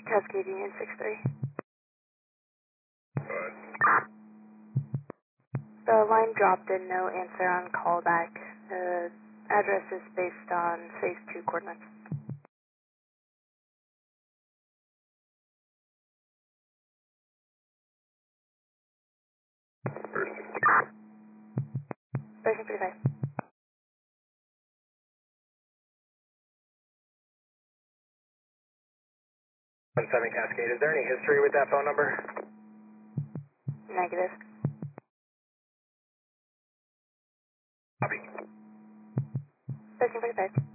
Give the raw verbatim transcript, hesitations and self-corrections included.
Cascade Union six three. The line dropped and no answer on callback. The address is based on phase two coordinates. Station thirty-five. one seven Cascade, is there any history with that phone number? Negative. Copy. Station thirty-five.